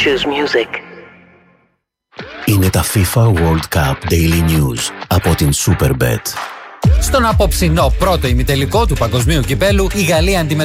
choose music. Είναι τα FIFA World Cup Daily News από την Superbet. Στον απόψινό πρώτο ημιτελικό του Παγκοσμίου Κυπέλου, η Γαλλία